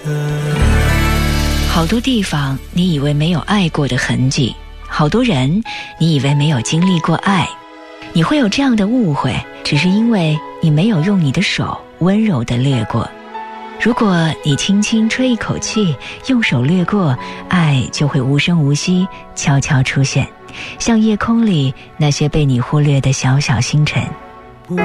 好多地方你以为没有爱过的痕迹，好多人你以为没有经历过爱，你会有这样的误会，只是因为你没有用你的手温柔地掠过。如果你轻轻吹一口气，用手掠过，爱就会无声无息悄悄出现，像夜空里那些被你忽略的小小星辰。